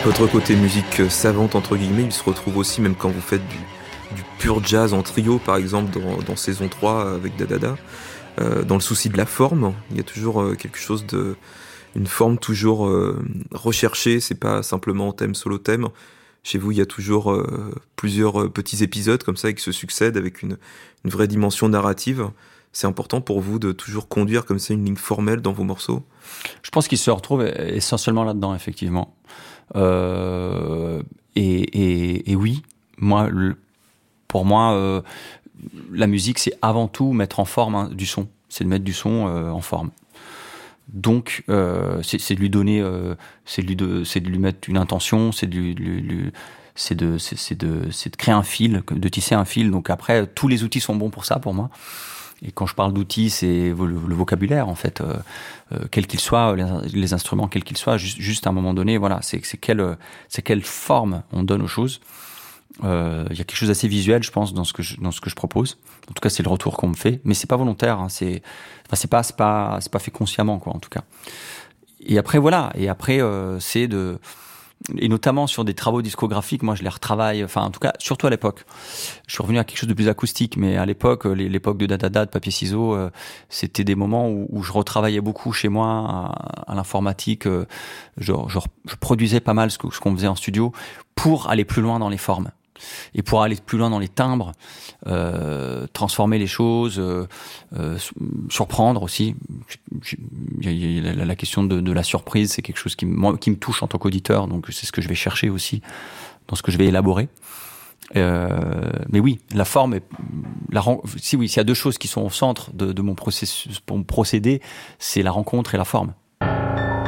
Votre côté musique savante, entre guillemets, il se retrouve aussi même quand vous faites du pur jazz en trio, par exemple, dans saison 3 avec Dadada. Dans le souci de la forme, il y a toujours quelque chose une forme toujours recherchée, c'est pas simplement thème solo thème. Chez vous, il y a toujours plusieurs petits épisodes comme ça qui se succèdent avec une vraie dimension narrative. C'est important pour vous de toujours conduire comme ça une ligne formelle dans vos morceaux? Je pense qu'il se retrouve essentiellement là-dedans, effectivement. Et oui, pour moi, la musique, c'est avant tout mettre en forme du son. C'est de mettre du son en forme. Donc, c'est de lui donner, c'est de lui mettre une intention, c'est de créer un fil, de tisser un fil. Donc après, tous les outils sont bons pour ça, pour moi. Et quand je parle d'outils, c'est le vocabulaire, en fait, quel qu'il soit, les instruments, quels qu'ils soient, juste à un moment donné, voilà, c'est quelle forme on donne aux choses. Il y a quelque chose d'assez visuel, je pense, dans ce que je propose. En tout cas, c'est le retour qu'on me fait, mais c'est pas volontaire, hein, c'est pas fait consciemment, quoi, en tout cas. Et après, voilà, et notamment sur des travaux discographiques, moi je les retravaille, enfin en tout cas surtout à l'époque. Je suis revenu à quelque chose de plus acoustique, mais à l'époque, l'époque de Dadada, de Papier Ciseaux, c'était des moments où je retravaillais beaucoup chez moi à l'informatique. Je produisais pas mal ce qu'on faisait en studio pour aller plus loin dans les formes. Et pour aller plus loin dans les timbres, transformer les choses, surprendre aussi. La question de la surprise, c'est quelque chose qui me touche en tant qu'auditeur, donc c'est ce que je vais chercher aussi dans ce que je vais élaborer. Mais oui, la forme, s'il y a deux choses qui sont au centre de mon processus, pour mon procédé, c'est la rencontre et la forme.